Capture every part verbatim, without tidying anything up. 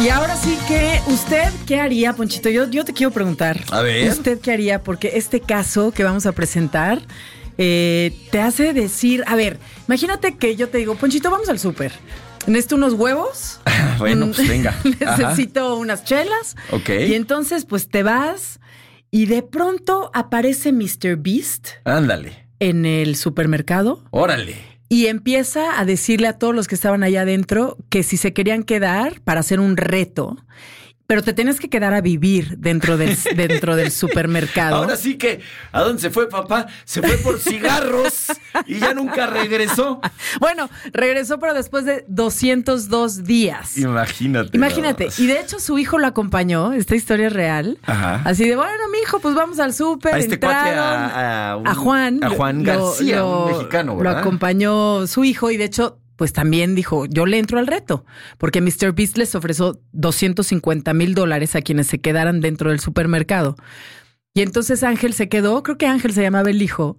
Y ahora sí que, ¿usted qué haría, Ponchito? Yo, yo te quiero preguntar. A ver. ¿Usted qué haría? Porque este caso que vamos a presentar eh, te hace decir, a ver, imagínate que yo te digo, Ponchito, vamos al súper. Necesito unos huevos. Bueno, pues venga. Necesito Ajá. unas chelas. Ok. Y entonces, pues te vas y de pronto aparece míster Beast. Ándale. En el supermercado. Órale. Y empieza a decirle a todos los que estaban allá adentro que si se querían quedar para hacer un reto, pero te tienes que quedar a vivir dentro del, dentro del supermercado. Ahora sí que, ¿a dónde se fue, papá? Se fue por cigarros y ya nunca regresó. Bueno, regresó, pero después de doscientos dos días. Imagínate. Imagínate. Y de hecho su hijo lo acompañó, esta historia es real. Ajá. Así de, bueno, mijo, pues vamos al súper. A este cuate, a, a, un, a Juan. A Juan García, lo, un mexicano, ¿verdad? Lo acompañó su hijo y de hecho... pues también dijo, yo le entro al reto, porque míster Beast les ofreció doscientos cincuenta mil dólares a quienes se quedaran dentro del supermercado. Y entonces Ángel se quedó, creo que Ángel se llamaba el hijo,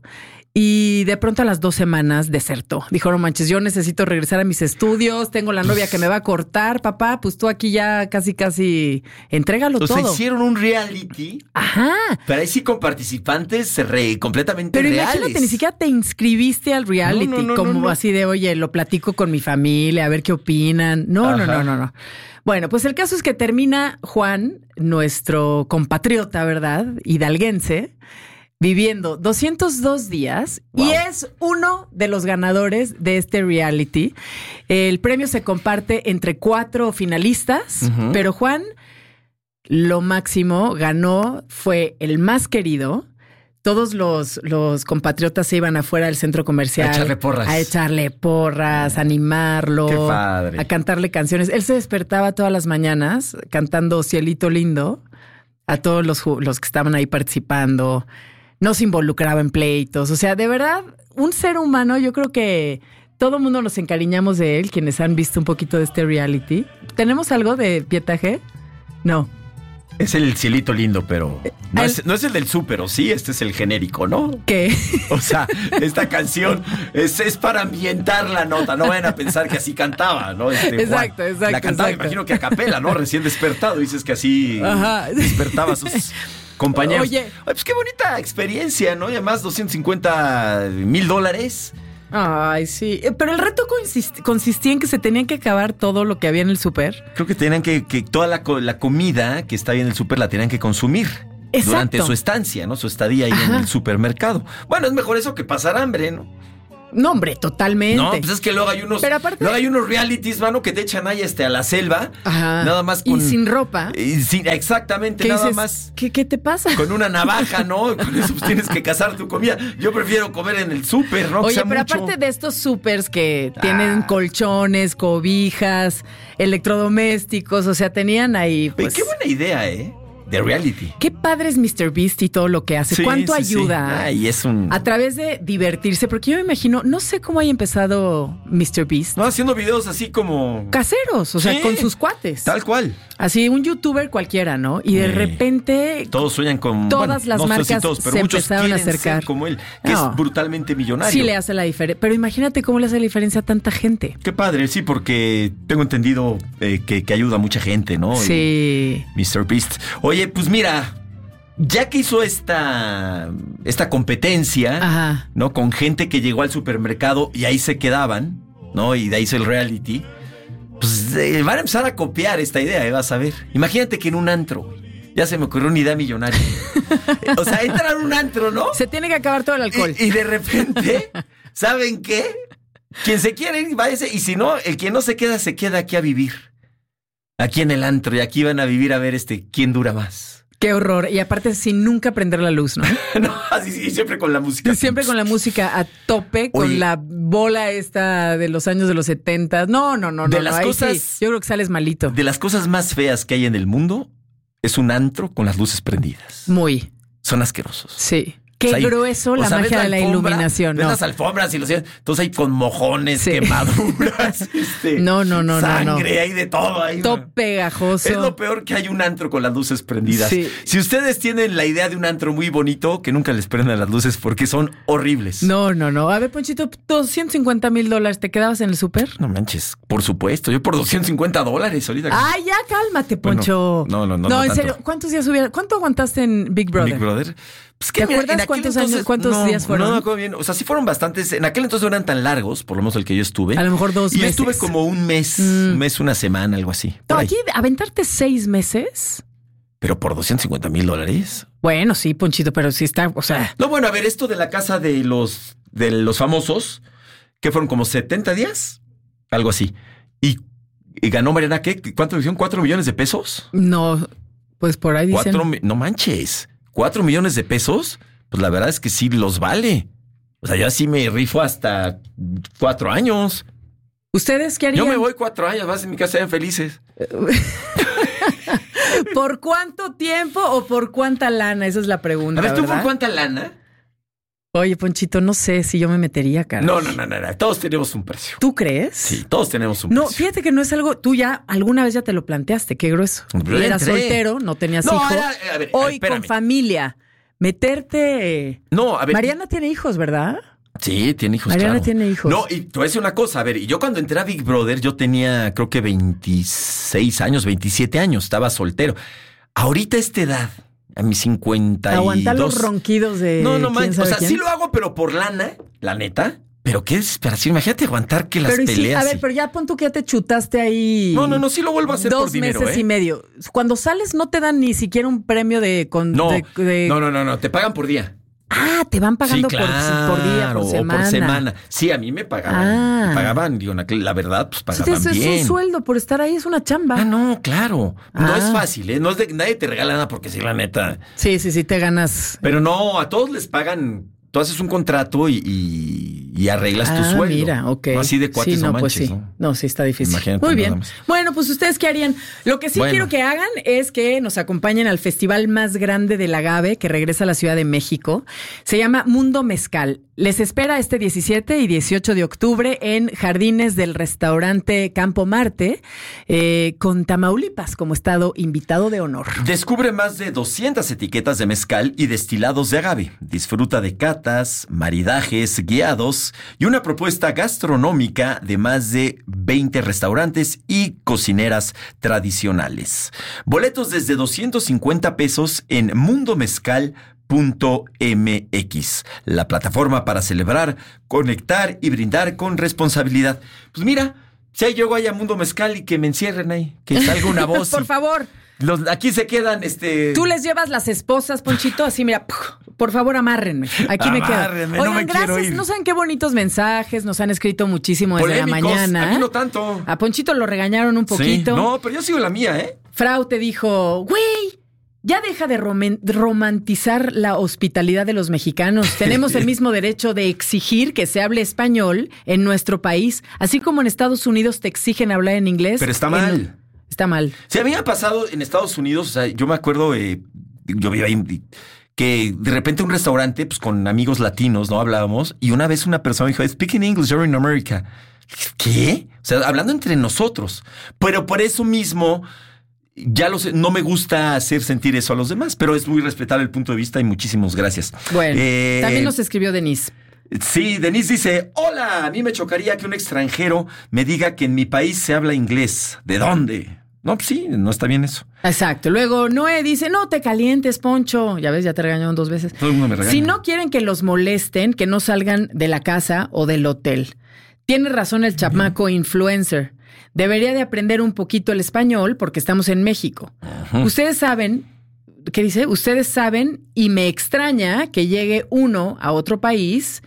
y de pronto a las dos semanas desertó. Dijo, no manches, yo necesito regresar a mis estudios, tengo la novia que me va a cortar, papá, pues tú aquí ya casi, casi, entrégalo o todo. O sea, hicieron un reality. Ajá. Pero ahí sí con participantes re, completamente pero reales. Pero imagínate, ni siquiera te inscribiste al reality, no, no, no, como no, no. así de, oye, lo platico con mi familia, a ver qué opinan. No, Ajá. no, no, no, no. Bueno, pues el caso es que termina Juan, nuestro compatriota, ¿verdad? Hidalguense, viviendo doscientos dos días wow. y es uno de los ganadores de este reality. El premio se comparte entre cuatro finalistas, uh-huh. pero Juan, lo máximo, ganó, fue el más querido. Todos los, los compatriotas se iban afuera del centro comercial. A echarle porras. A echarle porras, a animarlo. Qué padre. A cantarle canciones. Él se despertaba todas las mañanas cantando Cielito Lindo a todos los, los que estaban ahí participando. No se involucraba en pleitos. O sea, de verdad, un ser humano, yo creo que todo el mundo nos encariñamos de él, quienes han visto un poquito de este reality. ¿Tenemos algo de pietaje? No. Es el Cielito Lindo, pero no, el, es, no es el del súper, ¿o sí? Este es el genérico, ¿no? ¿Qué? O sea, esta canción es, es para ambientar la nota. No vayan a pensar que así cantaba, ¿no? Este, exacto, Juan, exacto. La cantaba, exacto. me imagino que a capela, ¿no? Recién despertado. Dices que así Ajá. despertaba a sus compañeros. Oye. Oye, pues qué bonita experiencia, ¿no? Y además doscientos cincuenta mil dólares. Ay, sí. Pero el reto consist- consistía en que se tenían que acabar todo lo que había en el súper. Creo que tenían que, que toda la, la comida que está ahí en el súper la tenían que consumir. Exacto. Durante su estancia, ¿no? Su estadía ahí Ajá. en el supermercado. Bueno, es mejor eso que pasar hambre, ¿no? No, hombre, totalmente. No, pues es que luego hay unos, Pero aparte, luego hay unos realities, mano, que te echan ahí este, a la selva. Ajá. Nada más con... Y sin ropa. Y sin, exactamente, nada dices, más. ¿qué, ¿Qué te pasa? Con una navaja, ¿no? Con eso pues, tienes que cazar tu comida. Yo prefiero comer en el súper, ¿no? Oye, o sea, pero mucho... aparte de estos súpers que tienen ah. colchones, cobijas, electrodomésticos, o sea, tenían ahí... Pues... Oye, qué buena idea, ¿eh? De reality. Qué padre es míster Beast y todo lo que hace. Sí, ¿Cuánto sí, ayuda? Sí. Ay, es un... A través de divertirse. Porque yo me imagino, no sé cómo haya empezado míster Beast. No, haciendo videos así como... Caseros, o sí, sea, con sus cuates. Tal cual. Así, un youtuber cualquiera, ¿no? Y de sí. repente... Todos sueñan con... Todas bueno, las no marcas sé si todos, pero se muchos empezaron a acercar. Ser como él, que no. es brutalmente millonario. Sí le hace la diferencia. Pero imagínate cómo le hace la diferencia a tanta gente. Qué padre, sí, porque tengo entendido eh, que, que ayuda a mucha gente, ¿no? Sí. míster Beast. Oye, pues mira... Ya que hizo esta, esta competencia, Ajá. ¿no? Con gente que llegó al supermercado y ahí se quedaban, ¿no? Y de ahí hizo el reality. Pues eh, van a empezar a copiar esta idea, ¿eh? Vas a ver. Imagínate que en un antro, ya se me ocurrió una idea millonaria. O sea, entran a un antro, ¿no? Se tiene que acabar todo el alcohol. Y, y de repente, ¿saben qué? Quien se quiere ir, váyase. Y si no, el que no se queda, se queda aquí a vivir. Aquí en el antro. Y aquí van a vivir a ver este quién dura más. Qué horror. Y aparte sin nunca prender la luz, ¿no? No, así sí, siempre con la música. Siempre con la música a tope, Oye, con la bola esta de los años de los setenta. No, no, no, de no. Las no cosas, sí, yo creo que sales malito. De las cosas más feas que hay en el mundo es un antro con las luces prendidas. Muy. Son asquerosos. Sí. Qué o sea, grueso la magia la de la iluminación. Ves no. las alfombras y los entonces hay con mojones, sí. quemaduras, este, no, no, no, sangre, no, no. hay de todo ahí. Todo pegajoso. Es lo peor que hay un antro con las luces prendidas. Sí. Si ustedes tienen la idea de un antro muy bonito, que nunca les prendan las luces porque son horribles. No, no, no. A ver, Ponchito, doscientos cincuenta mil dólares, ¿te quedabas en el súper? No manches, por supuesto. Yo por doscientos cincuenta dólares ahorita. Ay, ya cálmate, Poncho. Bueno, no, no, no. No, no en tanto. serio, ¿cuántos días hubiera? ¿Cuánto aguantaste en Big Brother? Big Brother. Pues ¿Te mira, acuerdas cuántos entonces, años, cuántos no, días fueron? No me acuerdo bien. O sea, sí fueron bastantes. En aquel entonces no eran tan largos, por lo menos el que yo estuve. A lo mejor dos y meses. yo estuve como un mes, mm. un mes, una semana, algo así. No, aquí aventarte seis meses. Pero por doscientos cincuenta mil dólares. Bueno, sí, Ponchito, pero sí está, o sea. No, bueno, a ver, esto de la casa de los, de los famosos, que fueron como setenta días, algo así. Y, y ganó Mariana, ¿qué? ¿Cuánto hicieron? ¿Cuatro millones de pesos? No, pues por ahí dicen. Cuatro, no manches, cuatro millones de pesos. Pues la verdad es que sí los vale. O sea, yo así me rifo hasta cuatro años. ¿Ustedes qué harían? Yo me voy cuatro años, vas en mi casa, sean felices. ¿Por cuánto tiempo o por cuánta lana? Esa es la pregunta. A ver, ¿tú ¿verdad? por cuánta lana? Oye, Ponchito, no sé si yo me metería, cara. No, no, no, no, no. Todos tenemos un precio. ¿Tú crees? Sí, todos tenemos un no, precio. No, fíjate que no es algo. Tú ya alguna vez ya te lo planteaste. Qué grueso. Yo Eras entré. soltero, no tenías no, hijos. Era, a ver, Hoy espérame. con familia. Meterte. No, a ver. Mariana tiene hijos, ¿verdad? Sí, tiene hijos. Mariana claro. tiene hijos. No, y te voy a decir una cosa. A ver, y yo cuando entré a Big Brother, yo tenía creo que veintiséis años, veintisiete años. Estaba soltero. Ahorita a esta edad, a mis cincuenta y dos. Aguantar los ronquidos de. No, no ¿quién manches. sabe O sea, quién? sí lo hago, pero por lana, la neta. Pero qué desesperación. Imagínate aguantar que las pero sí, peleas. a ver, y... pero ya pon tú que ya te chutaste ahí. No, no, no, sí lo vuelvo a hacer dos por dinero. meses ¿eh? y medio. Cuando sales no te dan ni siquiera un premio de. Con, No, de, de... no, no, no, no, te pagan por día. Ah, te van pagando sí, por, claro, por día, por semana. O por semana. Sí, a mí me pagaban. Ah. Me pagaban, digo, la verdad, pues pagaban Entonces, bien. es un sueldo por estar ahí, es una chamba. Ah, no, claro. No Ah. es fácil, ¿eh? No es de, nadie te regala nada porque sí, la neta. Sí, sí, sí, te ganas. Pero no, a todos les pagan. Tú haces un contrato y, y, y arreglas ah, tu sueldo. Mira, ok. No así de cuates sí, no, o manches, pues sí. ¿no? No, sí está difícil. Imagínate Muy nada bien. más. Bueno, pues ustedes qué harían. Lo que sí Bueno. quiero que hagan es que nos acompañen al festival más grande del agave que regresa a la Ciudad de México. Se llama Mundo Mezcal. Les espera este diecisiete y dieciocho de octubre en Jardines del restaurante Campo Marte, eh, con Tamaulipas como estado invitado de honor. Descubre más de doscientas etiquetas de mezcal y destilados de agave. Disfruta de catas, maridajes, guiados y una propuesta gastronómica de más de veinte restaurantes y cocineras tradicionales. Boletos desde doscientos cincuenta pesos en Mundo Mezcal punto m x, la plataforma para celebrar, conectar y brindar con responsabilidad. Pues mira, si hay yo vaya a Mundo Mezcal y que me encierren ahí, que salga una voz. Por y favor. Los, aquí se quedan, este... Tú les llevas las esposas, Ponchito, así mira, por favor amárrenme. Aquí me quedo. Amárrenme, no Oigan, me quiero gracias. ir. No saben qué bonitos mensajes nos han escrito muchísimo desde Polémicos, la mañana. a mí no tanto. A Ponchito lo regañaron un poquito. Sí, no, pero yo sigo la mía, ¿eh? Frau te dijo, güey, ya deja de romen- romantizar la hospitalidad de los mexicanos. Tenemos el mismo derecho de exigir que se hable español en nuestro país, así como en Estados Unidos te exigen hablar en inglés. Pero está en- mal. Está mal. Sí, a mí me ha pasado en Estados Unidos, o sea, yo me acuerdo, eh, yo vivía ahí, que de repente un restaurante, pues con amigos latinos, ¿no? Hablábamos, y una vez una persona dijo, speaking English, you're in America. ¿Qué? O sea, hablando entre nosotros. Pero por eso mismo, ya lo sé, no me gusta hacer sentir eso a los demás, pero es muy respetable el punto de vista y muchísimas gracias. Bueno, Eh, también nos escribió Denise. Sí, Denise dice, hola, a mí me chocaría que un extranjero me diga que en mi país se habla inglés. ¿De dónde? No, pues sí, no está bien eso. Exacto. Luego Noé dice, no te calientes, Poncho. Ya ves, ya te regañaron dos veces. Todo el mundo me regaña. Si no quieren que los molesten, que no salgan de la casa o del hotel. Tiene razón el chamaco influencer. Debería de aprender un poquito el español porque estamos en México. Uh-huh. Ustedes saben, ¿qué dice? Ustedes saben y me extraña que llegue uno a otro país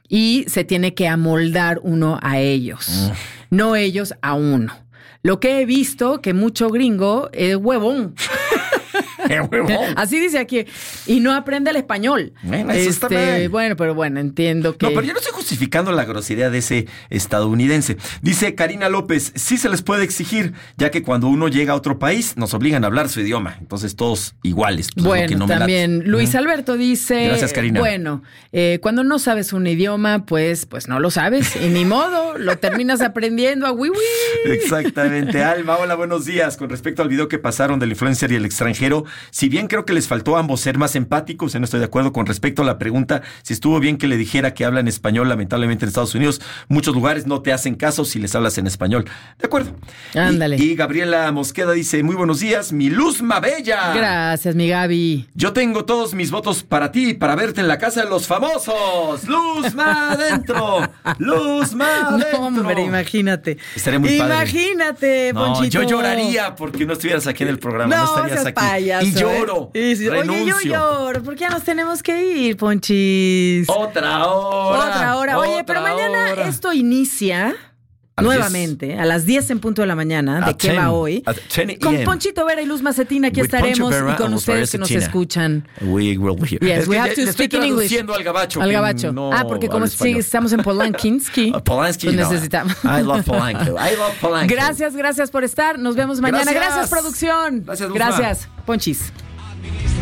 y se tiene que amoldar uno a ellos. Uh. No ellos a uno. Lo que he visto que mucho gringo es huevón. Así dice aquí. Y no aprende el español. Bueno, eso este, está mal. Bueno, pero bueno, entiendo que... No, pero yo no estoy justificando la grosería de ese estadounidense. Dice Karina López, sí se les puede exigir, ya que cuando uno llega a otro país nos obligan a hablar su idioma. Entonces todos iguales. Pues bueno, es lo que no también me late. Luis Alberto dice... Gracias, Karina. Bueno, eh, cuando no sabes un idioma, pues, pues no lo sabes. Y ni modo, lo terminas aprendiendo a wiwi. Exactamente. Alma, hola, buenos días. Con respecto al video que pasaron del influencer y el extranjero, si bien creo que les faltó a ambos ser más empáticos, no estoy de acuerdo con respecto a la pregunta si estuvo bien que le dijera que habla en español. Lamentablemente en Estados Unidos muchos lugares no te hacen caso si les hablas en español. De acuerdo. Ándale. Y, y Gabriela Mosqueda dice, muy buenos días, mi Luzma Bella. Gracias, mi Gaby. Yo tengo todos mis votos para ti, para verte en la casa de los famosos. Luzma adentro. Luzma adentro. No, hombre, imagínate. Estaría muy padre. Imagínate, No, Ponchito. yo lloraría porque no estuvieras aquí en el programa, no, No, estarías seas aquí. payaso, y lloro, ¿eh? Sí, renuncio. Oye, yo lloro, porque ya nos tenemos que ir, Ponchis. Otra hora. Otra hora. Oye, otra pero mañana hora. esto inicia A nuevamente diez. a las diez en punto de la mañana. ¿De A qué ten, va hoy? at ten Con a m. Ponchito Vera y Luz Macetina aquí With Poncho estaremos Vera y con and Luz ustedes que nos Macetina. escuchan. We will be here. Yes, Es we que have ya- to le estoy speak in English. traduciendo al gabacho. Al que gabacho. no ah, porque como habla sí, español. estamos en Polankinski. Uh, Polanski, pues no. necesitamos. I love Polanco. I love Polanco. Gracias, gracias por estar. Nos vemos mañana. Gracias. Gracias, producción. Gracias, Luzma. Gracias, Ponchis.